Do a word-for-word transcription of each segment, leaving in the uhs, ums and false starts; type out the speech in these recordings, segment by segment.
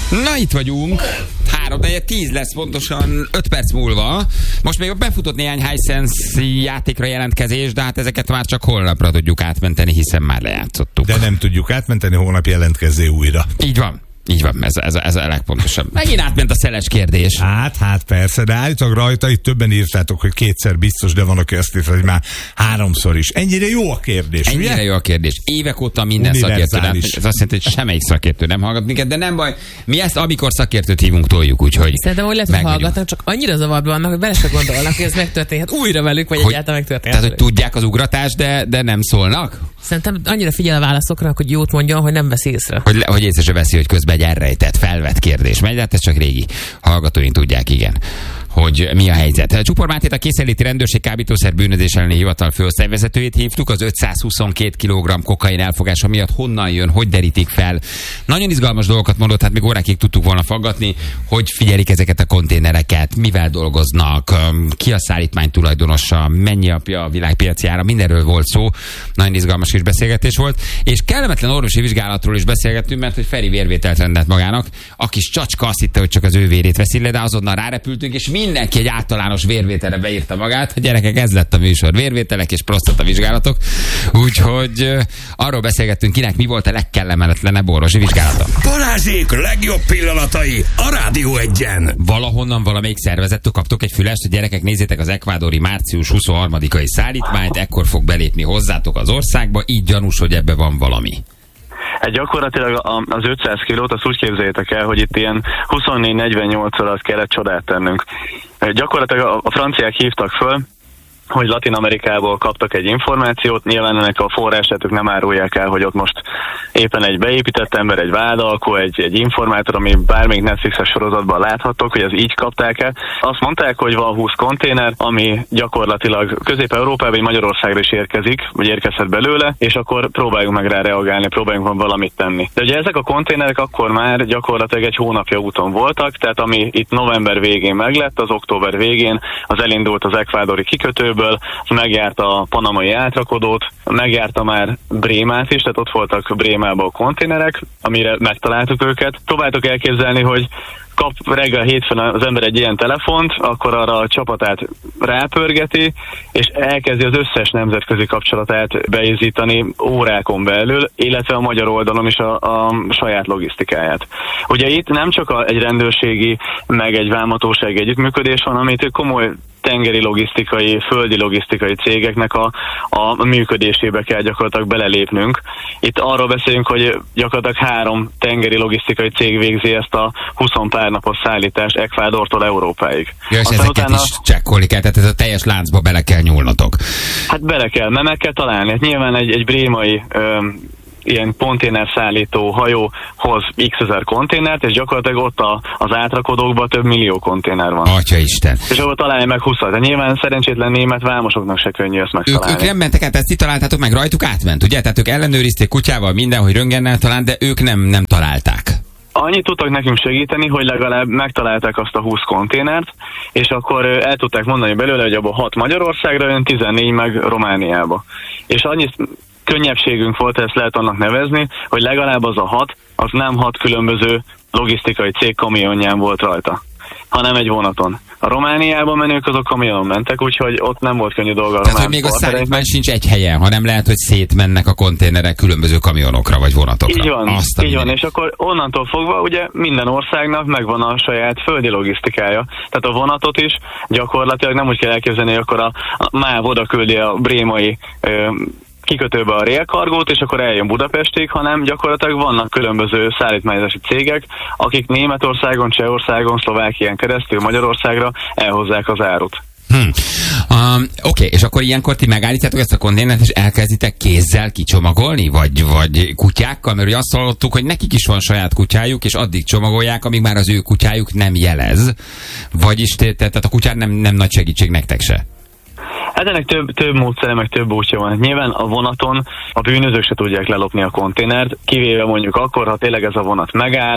Na, itt vagyunk. három negyven tíz lesz pontosan öt perc múlva. Most még befutott néhány Hisense játékra jelentkezés, de hát ezeket már csak holnapra tudjuk átmenteni, hiszen már lejátszottuk. De nem tudjuk átmenteni, holnap jelentkezzé újra. Így van. Így van, ez, ez, ez a legpontosabb. Megint átment a szeles kérdés. Hát, hát persze, de állítólag rajta itt többen írtátok, hogy kétszer biztos, de van, aki azt írta, hogy már háromszor is. Ennyire jó a kérdés, Ennyire ugye? Jó a kérdés. Évek óta minden szakértő. Ez azt jelenti, hogy semmelyik szakértő nem hallgat minket, de nem baj. Mi ezt, amikor szakértőt hívunk, toljuk, úgyhogy szerintem, hogy lehet, hogy hallgatnak, csak annyira zavarban vannak, hogy bele se gondolnak, hogy ez megtörténhet újra velük, vagy hogy, egyáltalán megtörténhet. Tehát, hogy tudják az ugratást, de, de nem szólnak? Szerintem annyira figyel a válaszokra, hogy jót mondjon, hogy nem veszi észre. Hogy, hogy észre se veszi, hogy közben egy elrejtett, felvett kérdés megy, de hát ez csak régi hallgatóink tudják, igen, hogy mi a helyzet. Csupor Mátét, a készenléti rendőrség kábítószer bűnözés elleni hivatal főosztályvezetőjét hívtuk. Az ötszázhuszonkettő kilogramm kokain elfogása miatt honnan jön, hogy derítik fel. Nagyon izgalmas dolgokat mondott, hát még órákig tudtuk volna faggatni, hogy figyelik ezeket a konténereket, mivel dolgoznak, ki a szállítmány tulajdonosa, mennyi apja a világpiacjára, mindenről volt szó. Nagyon izgalmas kis beszélgetés volt, és kellemetlen orvosi vizsgálatról is beszélgettünk, mert hogy Feri vérvételt rendelt magának. A kis csacska azt hitte, hogy csak az ő vérét veszi le, de azonnal rárepültünk, és mindenki egy általános vérvételre beírta magát. A gyerekek, ez lett a műsor. Vérvételek és prostata vizsgálatok. Úgyhogy uh, arról beszélgettünk, kinek mi volt a legkellemetlenebb orvosi vizsgálata. Balázsék legjobb pillanatai a Rádió Egyen. Valahonnan, valamelyik szervezettől kaptok egy fülest, hogy gyerekek, nézzétek az ekvádori március huszonharmadikai szállítmányt, ekkor fog belépni hozzátok az országba, így gyanús, hogy ebbe van valami. Hát gyakorlatilag az ötszáz kilót azt úgy képzeljétek el, hogy itt ilyen huszonnégy negyvennyolc alatt kellett csodát tennünk. Gyakorlatilag a franciák hívtak föl, hogy Latin Amerikából kaptak egy információt, nyilván ennek a forrását ők nem árulják el, hogy ott most éppen egy beépített ember, egy vádalkó, egy, egy informátor, ami bármelyik Netflixes sorozatban láthattok, hogy ez így kapták el. Azt mondták, hogy van húsz konténer, ami gyakorlatilag Közép-Európába, vagy Magyarországra is érkezik, vagy érkezhet belőle, és akkor próbáljunk meg rá reagálni, próbáljunk valamit tenni. De ugye ezek a konténerek akkor már gyakorlatilag egy hónapja úton voltak, tehát ami itt november végén meglett, az október végén, az elindult az ekvádori kikötőből, megjárta a panamai átrakodót, megjárta már Brémát is, tehát ott voltak Brémában a konténerek, amire megtaláltuk őket. Próbáltuk elképzelni, hogy kap reggel hétfőn az ember egy ilyen telefont, akkor arra a csapatát rápörgeti, és elkezdi az összes nemzetközi kapcsolatát beizítani órákon belül, illetve a magyar oldalon is a, a saját logisztikáját. Ugye itt nem csak a, egy rendőrségi, meg egy vámhatóság együttműködés van, amit komoly tengeri logisztikai, földi logisztikai cégeknek a, a működésébe kell gyakorlatilag belelépnünk. Itt arról beszélünk, hogy gyakorlatilag három tengeri logisztikai cég végzi ezt a húsz pár napos szállítást Ekvádortól Európáig. Ja, és aztán ezeket utána is csekkolni kell, tehát ez a teljes láncba bele kell nyúlnotok. Hát bele kell, mert meg kell találni. Hát nyilván egy, egy brémai öm, ilyen konténerszállító hajó hoz x ezer konténert, és gyakorlatilag ott a, az átrakodókban több millió konténer van. Atyaisten. És ahol találja meg húszat. De nyilván szerencsétlen német vámosoknak se könnyű ezt megtalálni. Ők, ők nem mentek át, ezt ti találtátok meg, rajtuk átment, ugye? Tehát ők ellenőrizték kutyával minden, hogy röntgennel talán, de ők nem, nem találták. Annyit tudtak nekünk segíteni, hogy legalább megtalálták azt a húsz konténert, és akkor el tudták mondani belőle, hogy abban hat Magyarországra jön, tizennégy meg Romániába. És annyit könnyebbségünk volt, ezt lehet annak nevezni, hogy legalább az a hat, az nem hat különböző logisztikai cég kamionján volt rajta, hanem egy vonaton. A Romániában menők azok kamionon mentek, úgyhogy ott nem volt könnyű dolga. Tehát, hogy még a szállítmány sincs egy helyen, hanem lehet, hogy szétmennek a konténerek különböző kamionokra vagy vonatokra. Így van, Azt így van, és akkor onnantól fogva ugye minden országnak megvan a saját földi logisztikája. Tehát a vonatot is gyakorlatilag nem úgy kell elképzelni, hogy akkor a, a MÁV oda küldi a brémai ö, kikötőbe a rélkargót, és akkor eljön Budapestig, hanem gyakorlatilag vannak különböző szállítmányozási cégek, akik Németországon, Csehországon, Szlovákián keresztül Magyarországra elhozzák az árut. Hmm. Um, Oké, okay, és akkor ilyenkor ti megállítjátok ezt a konténert, és elkezditek kézzel kicsomagolni, vagy, vagy kutyákkal? Mert ugye azt hallottuk, hogy nekik is van saját kutyájuk, és addig csomagolják, amíg már az ő kutyájuk nem jelez. Vagyis tehát a kutyán nem, nem nagy segítség nektek se. Hát ennek több, több módszere, meg több útja van. Nyilván a vonaton a bűnözők se tudják lelopni a konténert, kivéve mondjuk akkor, ha tényleg ez a vonat megáll,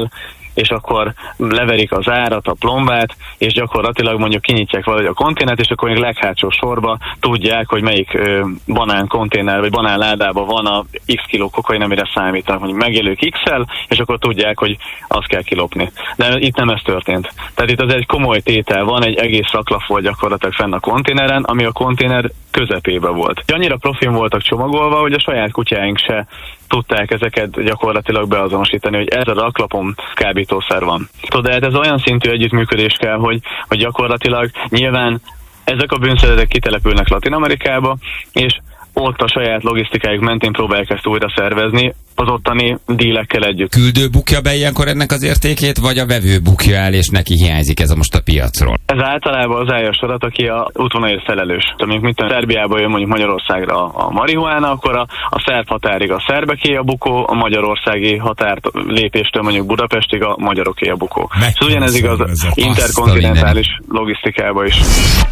és akkor leverik az árat, a plombát, és gyakorlatilag mondjuk kinyitják valahogy a konténert, és akkor még leghátsó sorba tudják, hogy melyik ö, banán konténer, vagy banán ládában van a x kiló kokain, amire számítanak, mondjuk megélők X-el, és akkor tudják, hogy azt kell kilopni. De itt nem ez történt. Tehát itt az egy komoly tétel van, egy egész raklap volt gyakorlatilag fenn a konténeren, ami a konténer közepébe volt. Annyira profin voltak csomagolva, hogy a saját kutyáink se tudták ezeket gyakorlatilag beazonosítani, hogy ez a raklapon kábítószer van. De ez olyan szintű együttműködés kell, hogy, hogy gyakorlatilag nyilván ezek a bűnszervezetek kitelepülnek Latin-Amerikába, és ott a saját logisztikájuk mentén próbálják ezt újra szervezni, az ottani dílekkel együtt. Küldő bukja be ilyenkor ennek az értékét, vagy a vevő bukja el, és neki hiányzik ez a most a piacról? Ez általában az ájas adat, aki a útvonalért felelős. Amíg mint a Szerbiából jön mondjuk Magyarországra a marihuána, akkor a, a szerb határig a szerbeké a bukó, a magyarországi határt lépéstől mondjuk Budapestig a magyaroké a bukó. Szóval ugyanez igaz interkontinentális logisztikába is.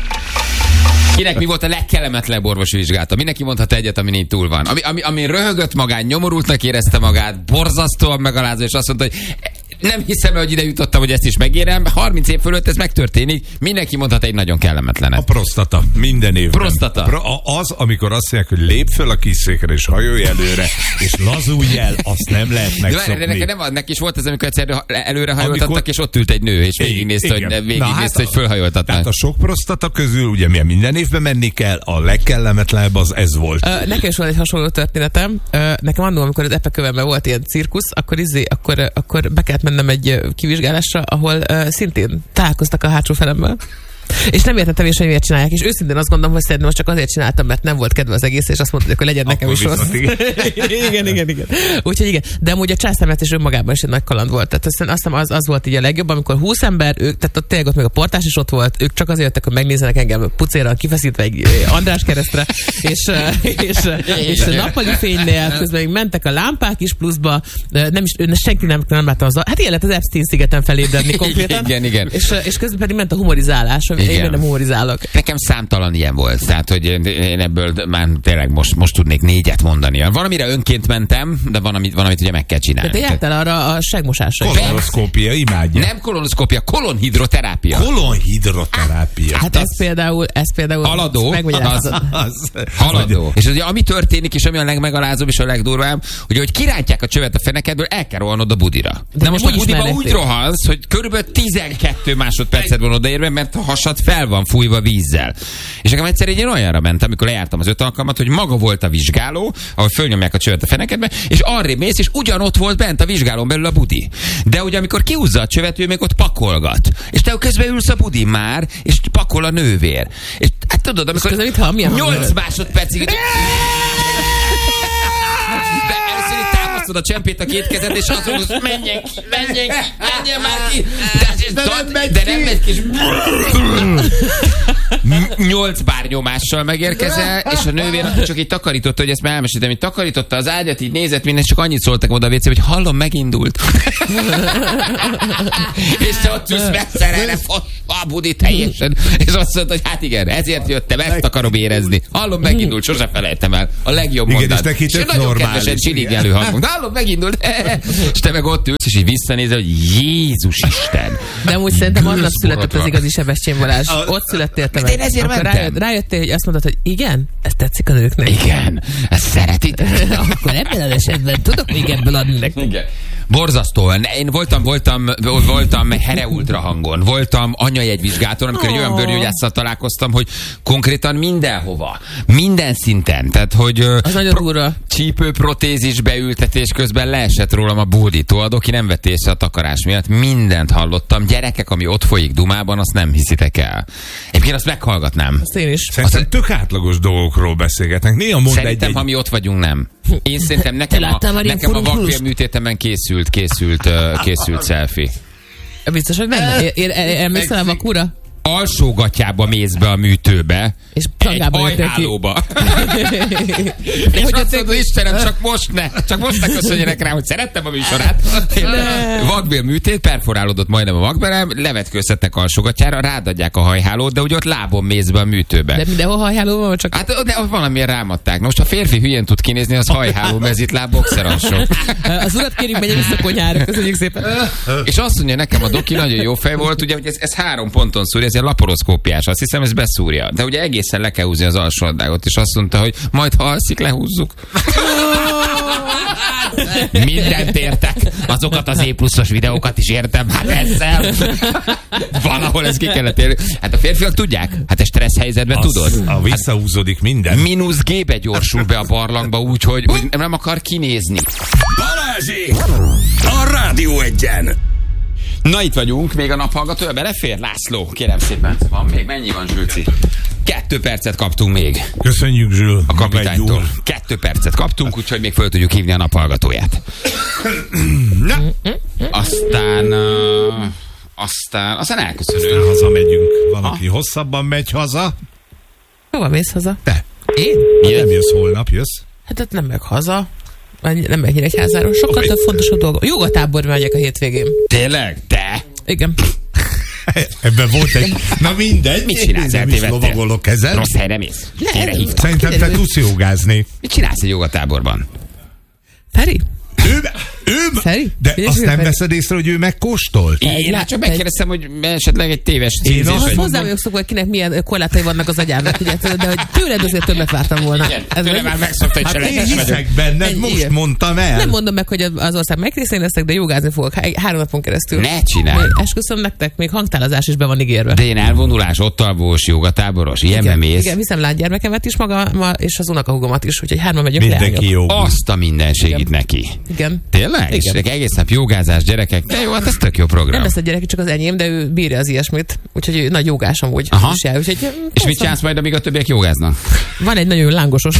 Kinek mi volt a legkellemetlenebb orvosi vizsgálata? Mindenki mondhat egyet, ami így túl van. Ami, ami, ami röhögött magát, nyomorultnak érezte magát, borzasztóan megalázó, és azt mondta, hogy nem hiszem, hogy ide jutottam, hogy ezt is megérem. harminc év fölött ez megtörténik. Mindenki mondhat egy nagyon kellemetlenet. A prostata. Minden évben. Prostata. Pro, az, amikor azt mondják, hogy lép föl a kis székre, és hajolj előre, és lazulj el, azt nem lehet megszokni. De nekem nem, neki is volt ez, amikor egyszer előre hajoltattak, amikor... és ott ült egy nő, és végignézte, hogy, végignézte, hát hogy fölhajoltatnak. Tehát a sok prostata közül, ugye milyen minden évben menni kell, a legkellemetlenebb az ez volt. Uh, nekem is van egy hasonló történetem. Uh, nekem annól, amikor az epekövemben volt ilyen cirkusz, akkor, izé, akkor, akkor be kellett mennem egy kivizsgálásra, ahol uh, szintén találkoztak a hátsó felemmel. És nem értettem is, hogy miért csinálják. És őszintén azt gondolom, hogy szerintem most csak azért csináltam, mert nem volt kedve az egész, és azt mondta, hogy legyen nekem is rossz. igen, igen, igen. Úgyhogy igen. De amúgy a császármetszés önmagában is egy nagy kaland volt. Tehát azt hiszem az, az volt így a legjobb, amikor húsz ember, ők, tehát ott tényleg ott még a portás is ott volt, ők csak azért jöttek, hogy megnézzenek engem pucéran kifeszítve egy András keresztre, és, és, és nappali fénynél közben még mentek a lámpák is pluszba, nem is, senki nem, nem látta az. Hát ilyen lett az Epstein szigeten felébredni konkrétan. Igen, igen. És, és közben pedig ment a humorizálás. Igen. Én nem humorizálok. Nekem számtalan ilyen volt, tehát hogy én ebből már tényleg most, most tudnék négyet mondani. Van, amire önként mentem, de van, amit, van, amit ugye meg kell csinálni. De te jártál arra a segmosásra. Kolonoszkópia, imádja. Nem kolonoszkópia, kolonhidroterápia. Kolonhidroterápia. Hát ez például, ez például haladó. Az, az, haladó. És ugye ami történik, és ami a legmegalázóbb és a legdurvább, hogy hogy kirántják a csövet a fenekedből, el kell rohanod a budira. De, de most a budiba úgy rohansz, hogy körülbelül tizenkét másodpercet van odaérve, mert a hasad fel van fújva vízzel. És nekem egyszer egy olyanra mentem, amikor lejártam az öt alkalmat, hogy maga volt a vizsgáló, ahol fölnyomják a csövet a fenekedbe, és arrébb mész, és ugyanott volt bent a vizsgálón belül a budi. De ugye amikor kihúzza a csövet, ő még ott pakolgat. És te közben ülsz a budin már, és pakol a nővér. És hát tudod, amikor nyolc másodpercig a csempét a két kezed, és azt mondod, hogy menjen ki, menjen ki, menjen már ki. De, de, nem, megy de nem megy ki. Nyolc bár nyomással megérkezel, és a nővér csak így takarította, hogy ezt már elmesítem, így takarította az ágyat, így nézett minden, csak annyit szóltak oda a vécébe, hogy hallom, megindult. És te ott ülsz megszerelve a budi teljesen, és azt mondta, hogy hát igen, ezért jöttem, ezt akarom érezni. Hallom, megindult, sose felejtem el. A legjobb mondat. És, és nagyon kedvesen csiligelő hangunk. Hallom, megindult. És te meg ott ülsz, és így visszanézel, hogy Jézus Isten. De amúgy szerintem aznap született az igazi Sebestyén Balázs. Ott születtél te meg. Én ezért akkor mentem. Rájött, rájöttél, hogy azt mondtad, hogy igen, ez tetszik a nőknek. Igen, ezt szeretik. Akkor ebben az esetben tudok még ebből adni nektek. Igen. Borzasztóan. Én voltam, voltam, voltam Here Ultra hangon, voltam anyajegyvizsgáton, amikor egy olyan bőrgyógyásszal találkoztam, hogy konkrétan mindenhova, minden szinten, tehát hogy az nagyon durva. Csípő protézis beültetés közben leesett rólam a bódító, aki nem vett észre a takarás miatt, mindent hallottam. Gyerekek, ami ott folyik Dumában, azt nem hiszitek el. Egyébként azt meghallgatnám. Azt én is. Szerintem azt tök átlagos dolgokról beszélgetnek. Néha mond Szerintem, egy-egy... ha mi ott vagyunk, nem. Én szerintem nekem a, nekem a vakbélműtétemen készült, készült, uh, készült selfie. Biztos, hogy benne? Emlékszel a vakúra? alsógatyába mész be a műtőbe, és egy hajhálóba. És hogy azt mondod, Istenem, csak most ne, csak most ne köszönjenek rá, hogy szerettem a műsorát. Vakbél műtét, perforálódott majdnem a vakbelem, levetkőztettek alsógatyára, rádadják a hajhálót, de ugye ott lábon mész be a műtőbe. De mindenhol hajháló van, csak... Hát de ott valamiért rámadták. Most a férfi hülyén tud kinézni, az hajháló, mezitláb, boxeralsó. Az urat kérjük, menjen vissza konyhára, köszönjük szépen. És azt mondja nekem a doki, nagyon jó fej volt, ugye, hogy ez, ez három ponton szúrja, ez egy laporoszkópiás, azt hiszem, ez beszúrja. De ugye egészen le kell húzni az alsó addágot, és azt mondta, hogy majd ha alszik, lehúzzuk. Mindent értek. Azokat az E pluszos videókat is értem. Hát ezzel. Valahol ez ki kellett érni. Hát a férfiak tudják. Hát a stressz helyzetben az, tudod. A visszahúzódik minden. Mínusz gébe gyorsul be a barlangba úgy, hogy, hogy nem akar kinézni. Balázsék! A Rádió Egyen! Na itt vagyunk, még a naphallgatója belefér? László, kérem szépen. Van még? Mennyi van, Zsülci? Kettő percet kaptunk még. Köszönjük, Zsül. A kapitánytól. Kettő percet kaptunk, úgyhogy még föl tudjuk hívni a naphallgatóját. Na. Aztán... Uh, aztán... Aztán elköszönünk. Aztán hazamegyünk. Van, aki ha? hosszabban megy haza. Hova mész haza? Te. Én? Nem jössz holnap, jössz? Hát ott nem megyek haza. Nem megyek Nyíregyházáról. Sokkal több fontosabb dolgok. Jogatáborba megyek a hétvégén. Tényleg? Te? Igen. Ebben volt egy... Na mindegy. Mit csinálsz? Nem is lovagolok ezen. Rossz helyre mész? Helyre hívtak. Szerintem te tudsz jogázni. Mit csinálsz egy jogatáborban? Feri? Ő, ő, Feri? de Én azt nem Feri? veszed észre, hogy ő megkóstolt? Én hát csak megkérdeztem, hogy esetleg egy téves Én címzés azt vagy. Hozzá vagyok szokva, hogy kinek milyen korlátai vannak az agyának, ugye, de hogy tőled azért többet vártam volna. Igen, tőle már megszokta, hogy Hát én cselekes vagyok. hiszek benned, Ennyi, most igen. mondtam el. Nem mondom meg, hogy az ország megrészén leszek, de jogázni fogok há- három napon keresztül. Ne csinálj. Még esküszöm nektek, még hangtálazás is be van ígérve. De én elvonulás, ott alvós, jogatáboros, ilyenbe mész. Igen, viszem lánygyermekemet is maga, ma, és az unokahúgomat is, úgyhogy hárman megyünk Mindenki leányok. jó. Azt a mindenségit Igen. neki. Igen. Tényleg? Igen. És egész nap jogázás, gyerekek. De jó, hát ez tök jó program. Nem lesz a gyerek, csak az enyém, de ő bírja az ilyesmit. Úgyhogy ő nagy jogás amúgy. Aha. És, jár, úgyhogy, És mit csinálsz majd, amíg a többiek jogáznak? Van egy nagyon lángosos,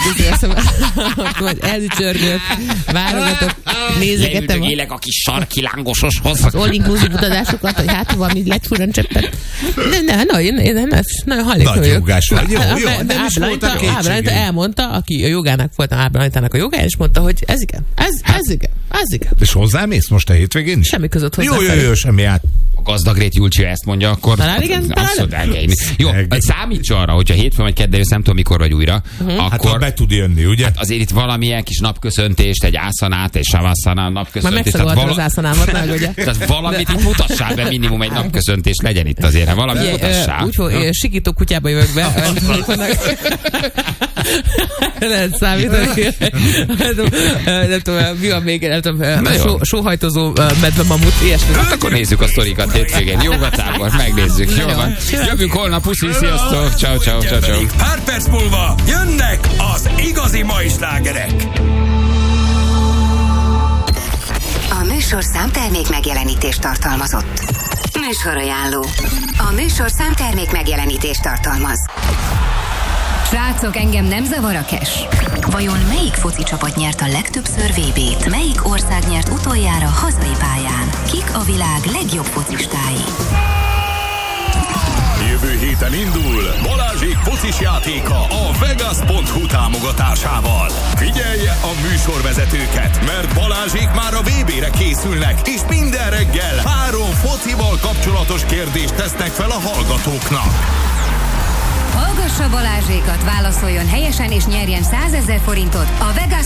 majd elücsörgök, válogatok, nézegetem Leültök, a, élek a kis sarki lángososhoz. az all inclusive utazásokat, hogy hát valami lecsúran cseppet. De ne, na, én, én nem, nagyon hajlék Nagy vagyok. jogás vagy. Jó, jó, Á- nem is Ábrándita- voltak Ábrándita kétségei. elmondta, aki a jogának voltam Ábrándítának a jogája, és mondta, hogy ez igen, ez, ez igen, ez igen. És hozzámész most a hétvégén is? Semmi között hozzá. Jó, jó, felé. jó, semmi át. A gazdagrét Julcsi ezt mondja, akkor... Talán igen, talán Azt nem. mondják, jó, számíts arra, hogyha hétfőn vagy kedden jössz, nem tudom mikor vagy újra, Hát akkor... ha be tud jönni, ugye? Hát azért itt valamilyen kis napköszöntést, egy ászanát, egy savaszana Már napköszöntést. megszagoltad vala- az ászonámat, meg ugye. Tehát valamit itt mutassál be, minimum egy napköszöntés legyen itt azért, ha valamit Ugye, mutassál. ö, Úgy, hogy sikító kutyába jövök be. Nem tudom, vannak- Lehet számítani. Nem tudom, nem tudom, mi van még, nem tudom, Na jó. só, sóhajtozó medve mamut, ilyesmi. Hát akkor nézzük a sztorikat hétvégén. Jogatábor, megnézzük. Jó van. Jövünk holnap, puszi, sziasztok. Ciao, ciao, ciao, ciao. Pár perc múlva jönnek az igazi mai slágerek. A műsor számtermék megjelenítést tartalmazott. Műsorajánló. A műsor számtermék megjelenítést tartalmaz. Srácok, engem nem zavar a cash. Vajon melyik foci csapat nyert a legtöbbször vé bét? Melyik ország nyert utoljára hazai pályán? Kik a világ legjobb focistái? Jövő héten indul Balázsék focis játéka a Vegas pont hu támogatásával. Figyelje a műsorvezetőket, mert Balázsék már a vé bére készülnek, és minden reggel három focival kapcsolatos kérdést tesznek fel a hallgatóknak. Hallgassa Balázsékat, válaszoljon helyesen és nyerjen százezer forintot a Vegas